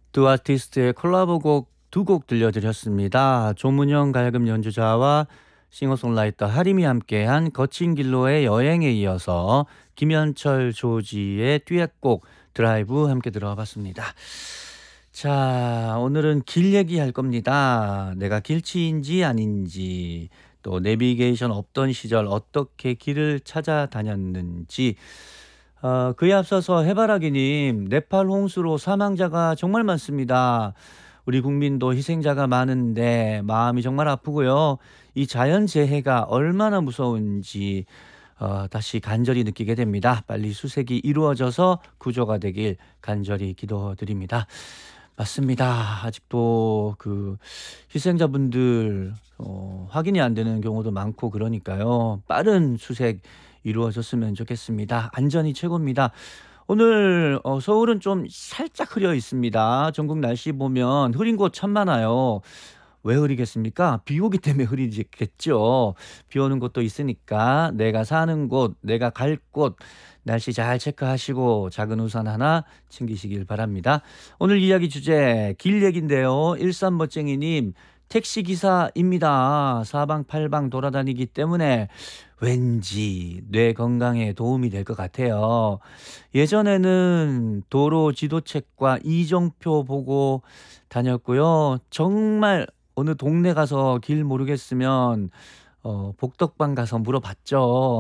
두 아티스트의 콜라보곡 두 곡 들려드렸습니다. 조문영 가야금 연주자와 싱어송라이터 하림이 함께한 거친 길로의 여행에 이어서 김현철 조지의 듀엣곡 드라이브 함께 들어봤습니다. 자, 오늘은 길 얘기할 겁니다. 내가 길치인지 아닌지, 또 내비게이션 없던 시절 어떻게 길을 찾아다녔는지. 그에 앞서서 해바라기님, 네팔 홍수로 사망자가 정말 많습니다. 우리 국민도 희생자가 많은데 마음이 정말 아프고요. 이 자연재해가 얼마나 무서운지 다시 간절히 느끼게 됩니다. 빨리 수색이 이루어져서 구조가 되길 간절히 기도드립니다. 맞습니다. 아직도 그 희생자분들 확인이 안 되는 경우도 많고 그러니까요. 빠른 수색 이루어졌으면 좋겠습니다. 안전이 최고입니다. 오늘 서울은 좀 살짝 흐려 있습니다. 전국 날씨 보면 흐린 곳 참 많아요. 왜 흐리겠습니까? 비 오기 때문에 흐리겠죠. 비 오는 곳도 있으니까 내가 사는 곳, 내가 갈 곳, 날씨 잘 체크하시고 작은 우산 하나 챙기시길 바랍니다. 오늘 이야기 주제 길 얘긴데요. 13멋쟁이님, 택시기사입니다. 사방팔방 돌아다니기 때문에 왠지 뇌 건강에 도움이 될 것 같아요. 예전에는 도로 지도책과 이정표 보고 다녔고요. 정말 어느 동네 가서 길 모르겠으면 복덕방 가서 물어봤죠.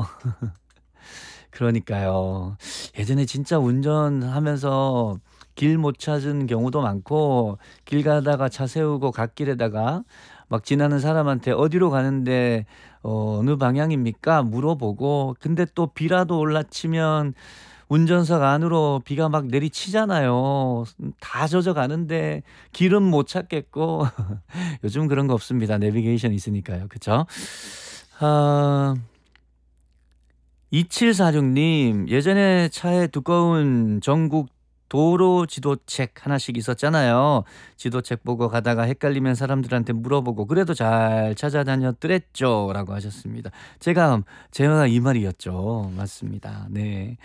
그러니까요. 예전에 진짜 운전하면서 길 못 찾은 경우도 많고 길 가다가 차 세우고 갓길에다가 막 지나는 사람한테 어디로 가는데 어느 방향입니까? 물어보고 근데 또 비라도 올라치면 운전석 안으로 비가 막 내리치잖아요. 다 젖어가는데 길은 못 찾겠고 요즘 그런 거 없습니다. 내비게이션 있으니까요. 그쵸? 아, 2746님, 예전에 차에 두꺼운 전국 도로 지도책 하나씩 있었잖아요. 지도책 보고 가다가 헷갈리면 사람들한테 물어보고 그래도 잘 찾아다녔더랬죠. 라고 하셨습니다. 제가 이 말이었죠. 맞습니다. 네.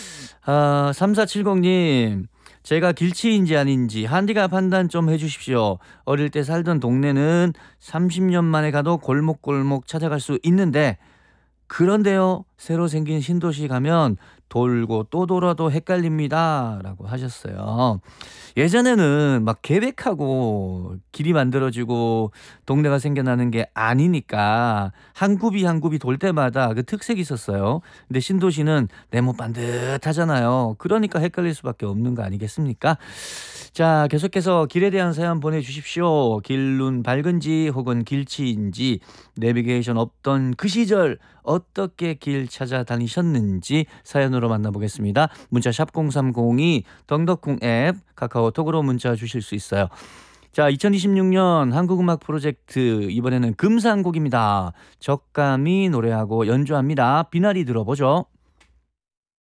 3470님, 제가 길치인지 아닌지 한디가 판단 좀 해주십시오. 어릴 때 살던 동네는 30년 만에 가도 골목골목 찾아갈 수 있는데 그런데요, 새로 생긴 신도시 가면 돌고 또 돌아도 헷갈립니다. 라고 하셨어요. 예전에는 막 계획하고 길이 만들어지고 동네가 생겨나는 게 아니니까 한 굽이 한 굽이 돌 때마다 그 특색이 있었어요. 근데 신도시는 네모 반듯하잖아요. 그러니까 헷갈릴 수밖에 없는 거 아니겠습니까? 자, 계속해서 길에 대한 사연 보내주십시오. 길눈 밝은지 혹은 길치인지 내비게이션 없던 그 시절 어떻게 길 찾아다니셨는지 사연으로 만나보겠습니다. 문자 샵 0302 덩덕쿵 앱 카카오톡으로 문자 주실 수 있어요. 자, 2026년 한국음악 프로젝트 이번에는 금상곡입니다. 적감이 노래하고 연주합니다. 비나리 들어보죠.